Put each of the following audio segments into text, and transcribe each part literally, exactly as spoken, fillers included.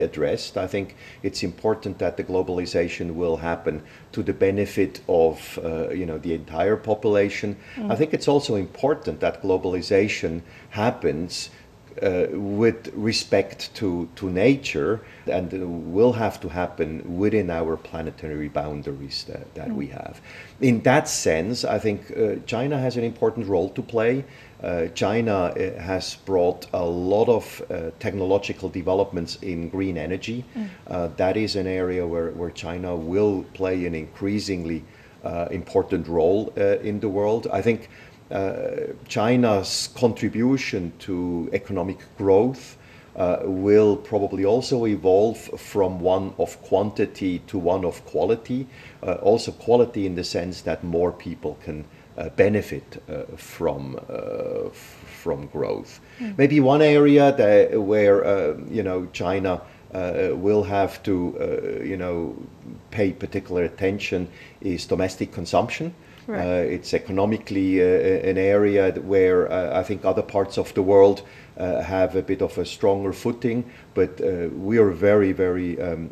addressed. I think it's important that the globalization will happen to the benefit of uh, you know the entire population. Mm. I think it's also important that globalization happens uh, with respect to, to nature, and uh, will have to happen within our planetary boundaries that, that mm. we have. In that sense, I think uh, China has an important role to play. Uh, China uh, has brought a lot of uh, technological developments in green energy. Mm. Uh, that is an area where, where China will play an increasingly uh, important role uh, in the world. I think uh, China's contribution to economic growth uh, will probably also evolve from one of quantity to one of quality. Uh, also quality in the sense that more people can Uh, benefit uh, from uh, from growth. Mm. Maybe one area that, where uh, you know China uh, will have to uh, you know pay particular attention is domestic consumption. Right. Uh, it's economically uh, an area where uh, I think other parts of the world uh, have a bit of a stronger footing, but uh, we are very very um,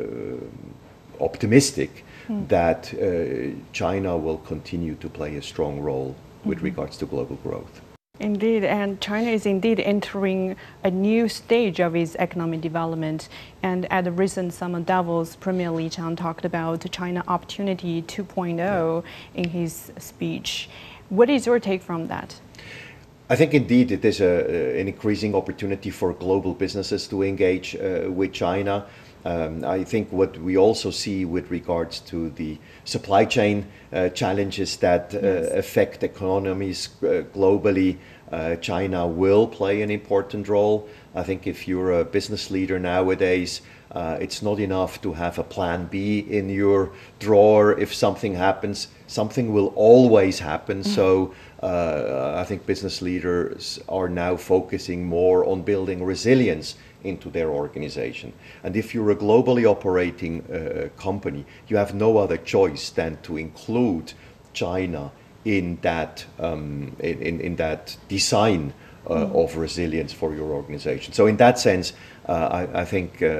uh, optimistic that uh, China will continue to play a strong role with mm-hmm. regards to global growth. Indeed, and China is indeed entering a new stage of its economic development. And at the recent summit, Davos, Premier Li Qiang talked about China Opportunity two point oh yeah. in his speech. What is your take from that? I think indeed it is a, an increasing opportunity for global businesses to engage uh, with China. Um, I think what we also see with regards to the supply chain uh, challenges that uh, yes. affect economies uh, globally, uh, China will play an important role. I think if you're a business leader nowadays, uh, it's not enough to have a plan B in your drawer. If something happens, something will always happen. Mm-hmm. So uh, I think business leaders are now focusing more on building resilience into their organization. And if you're a globally operating uh, company, you have no other choice than to include China in that um, in, in that design uh, mm. of resilience for your organization. So in that sense, uh, I, I think uh,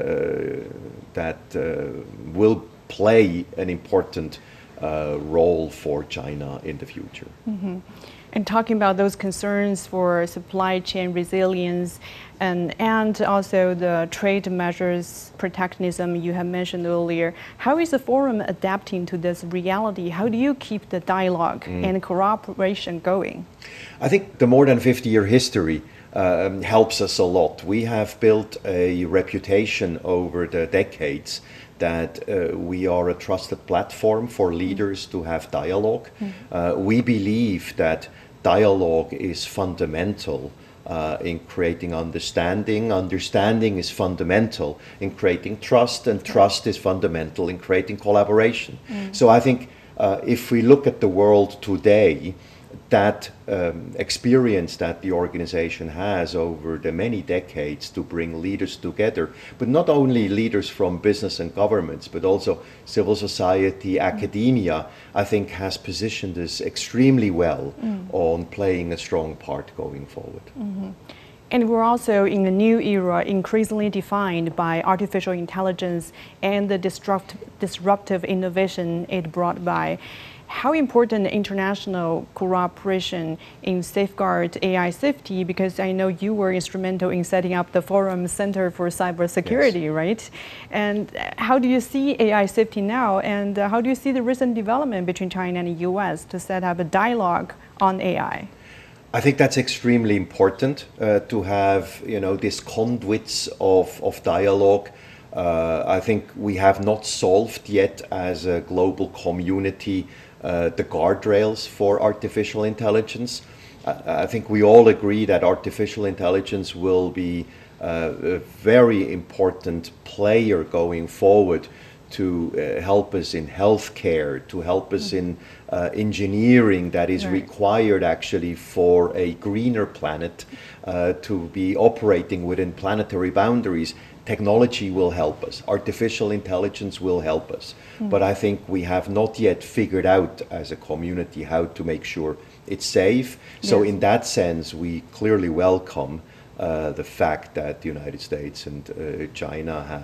that uh, will play an important uh, role for China in the future. Mm-hmm. And talking about those concerns for supply chain resilience and, and also the trade measures protectionism you have mentioned earlier, how is the forum adapting to this reality? How do you keep the dialogue mm. and cooperation going? I think the more than fifty year history um, helps us a lot. We have built a reputation over the decades that uh, we are a trusted platform for leaders mm. to have dialogue. Mm. Uh, we believe that dialogue is fundamental uh, in creating understanding. Understanding is fundamental in creating trust, and trust is fundamental in creating collaboration. Mm. So I think uh, if we look at the world today, that um, experience that the organization has over the many decades to bring leaders together, but not only leaders from business and governments, but also civil society, mm. academia, I think has positioned us extremely well mm. on playing a strong part going forward. Mm-hmm. And we're also in a new era increasingly defined by artificial intelligence and the disrupt, disruptive innovation it brought by. How important international cooperation in safeguard A I safety? Because I know you were instrumental in setting up the Forum Center for Cybersecurity, yes. right? And how do you see A I safety now? And how do you see the recent development between China and the U S to set up a dialogue on A I? I think that's extremely important uh, to have, you know, these conduits of, of dialogue. Uh, I think we have not solved yet as a global community Uh, the guardrails for artificial intelligence. Uh, I think we all agree that artificial intelligence will be uh, a very important player going forward to uh, help us in healthcare, to help us mm-hmm. in uh, engineering that is right. required actually for a greener planet uh, to be operating within planetary boundaries. Technology will help us. Artificial intelligence will help us. Mm. But I think we have not yet figured out as a community how to make sure it's safe. So yes. in that sense, we clearly welcome uh, the fact that the United States and uh, China have